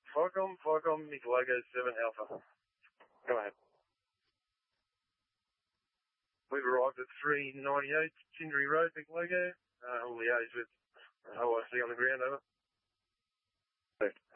Ficom, Nick Logo 7 Alpha. Go ahead. We've arrived at 398 Tindery Road, Nick Logo. We'll liaise with OIC on the ground, over.